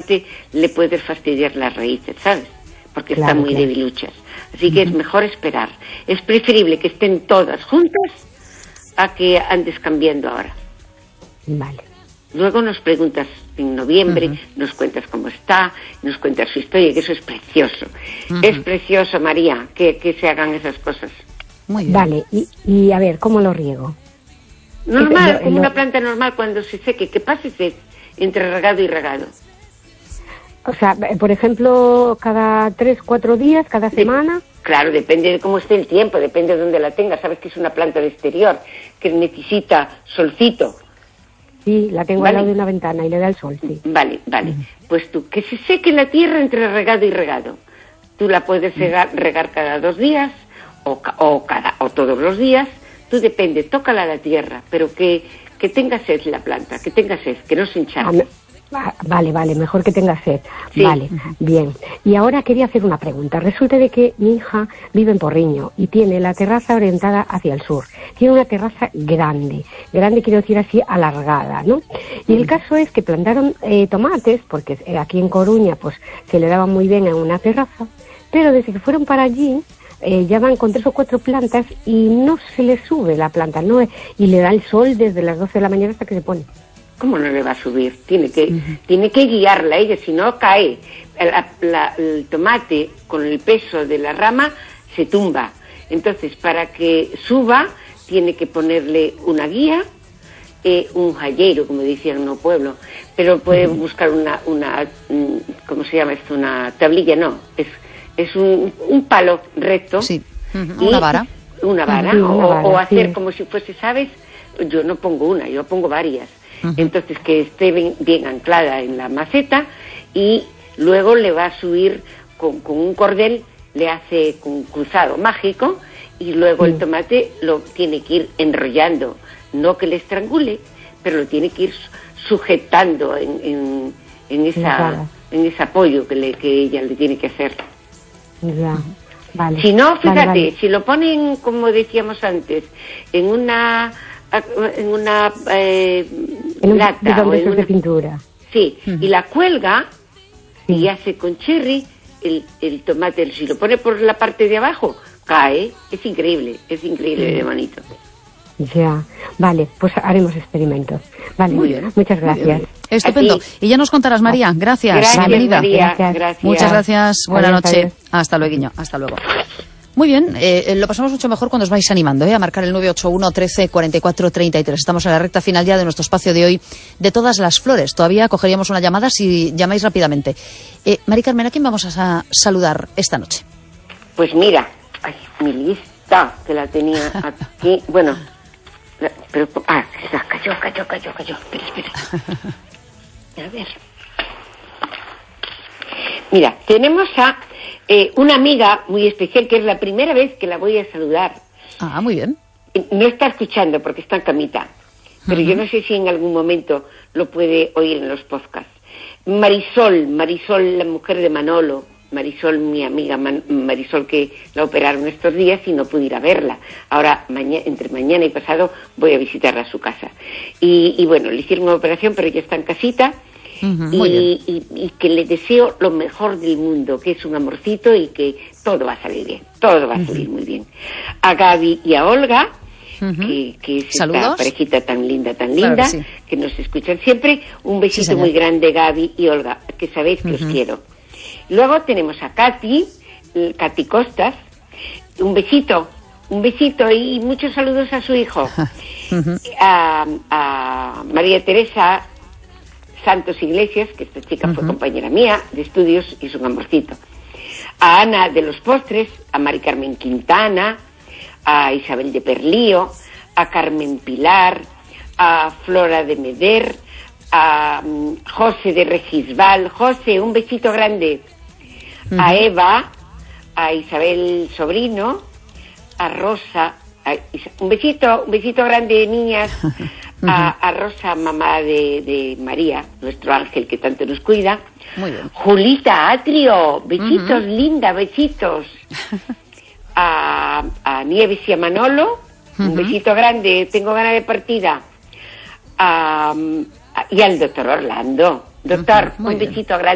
tomate le puedes fastidiar las raíces, ¿sabes? Porque están muy debiluchas. Así que es mejor esperar. Es preferible que estén todas juntas a que andes cambiando ahora. Vale. Luego nos preguntas en noviembre, nos cuentas cómo está, nos cuentas su historia, que eso es precioso. Es precioso, María, que se hagan esas cosas. Muy bien. Vale, y a ver, ¿cómo lo riego? Normal, como una planta normal cuando se seque. ¿Qué pasa entre regado y regado? O sea, por ejemplo, cada 3-4 días, cada semana. Claro, depende de cómo esté el tiempo, depende de dónde la tengas. Sabes que es una planta de exterior, que necesita solcito. Sí, la tengo al lado de una ventana y le da el sol, sí. Vale. Pues tú, que se seque la tierra entre regado y regado. Tú la puedes regar cada 2 días o todos los días. Tú depende, tócala a la tierra, pero que tenga sed la planta, que tenga sed, que no se encharque. Vale, mejor que tenga sed. Sí. Vale, bien. Y ahora quería hacer una pregunta. Resulta de que mi hija vive en Porriño y tiene la terraza orientada hacia el sur. Tiene una terraza grande quiero decir así, alargada, ¿no? Y el caso es que plantaron tomates, porque aquí en Coruña pues se le daba muy bien en una terraza, pero desde que fueron para allí ya van con 3 o 4 plantas y no se le sube la planta, ¿no? Y le da el sol desde las 12 de la mañana hasta que se pone. ¿Cómo no le va a subir? Tiene que guiarla ella, si no cae. El tomate con el peso de la rama se tumba. Entonces, para que suba, tiene que ponerle una guía, un jallero, como decían en un pueblo. Pero puede buscar una ¿cómo se llama esto? Una tablilla, no. Es un palo recto. Sí, una vara. Una vara, o hacer como si fuese, ¿sabes? Yo no pongo una, yo pongo varias. Entonces que esté bien anclada en la maceta y luego le va a subir con un cordel, le hace con cruzado mágico y luego el tomate lo tiene que ir enrollando, no que le estrangule, pero lo tiene que ir sujetando en ese apoyo que ella le tiene que hacer. Ya. Vale. Si no, fíjate, si lo ponen, como decíamos antes, en una lata o en una pintura. Sí, y la cuelga y hace con cherry el tomate. Si lo pone por la parte de abajo, cae. Es increíble de bonito. Ya, vale, pues haremos experimentos. Vale, muy bien. Muchas gracias. Estupendo. Y ya nos contarás, María. Gracias, bienvenida. María, gracias. Muchas gracias. Buena noche. Hasta luego. Hasta luego. Muy bien, lo pasamos mucho mejor cuando os vais animando, a marcar el 981 13 44 33. Estamos en la recta final ya de nuestro espacio de hoy de todas las flores. Todavía cogeríamos una llamada si llamáis rápidamente. Mari Carmen, ¿a quién vamos a saludar esta noche? Pues mira, mi lista, que la tenía aquí, bueno, pero, cayó. Espera. A ver. Mira, tenemos a una amiga muy especial, que es la primera vez que la voy a saludar. Ah, muy bien. No está escuchando porque está en camita, pero yo no sé si en algún momento lo puede oír en los podcasts. Marisol, la mujer de Manolo. Marisol, mi amiga Marisol, que la operaron estos días y no pude ir a verla. Ahora, entre mañana y pasado, voy a visitarla a su casa. Y bueno, le hicieron una operación, pero ya está en casita. Y que le deseo lo mejor del mundo, que es un amorcito y que todo va a salir bien, todo va a salir muy bien. A Gaby y a Olga, que es esta parejita tan linda, claro que nos escuchan siempre, un besito muy grande, Gaby y Olga, que sabéis que os quiero. Luego tenemos a Katy Costas, un besito y muchos saludos a su hijo. A María Teresa Santos Iglesias, que esta chica fue compañera mía de estudios y es un amorcito. A Ana de los Postres, a Mari Carmen Quintana, a Isabel de Perlío, a Carmen Pilar, a Flora de Meder, a José de Regisbal. José, un besito grande. A Eva, a Isabel Sobrino, a Rosa, un besito grande, niñas. A Rosa, mamá de María, nuestro ángel que tanto nos cuida. Muy bien. Julita Atrio, besitos, linda, besitos. A Nieves y a Manolo, un besito grande, tengo ganas de partida. Y al doctor Orlando. Doctor, un besito grande.